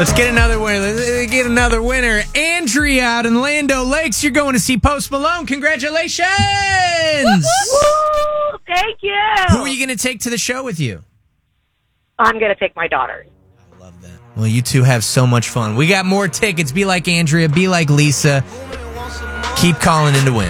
Let's get another winner. Let's get another winner. Andrea out in Lando Lakes. You're going to see Post Malone. Congratulations! Woo! Thank you. Who are you going to take to the show with you? I'm going to take my daughter. I love that. Well, you two have so much fun. We got more tickets. Be like Andrea. Be like Lisa. Keep calling in to win.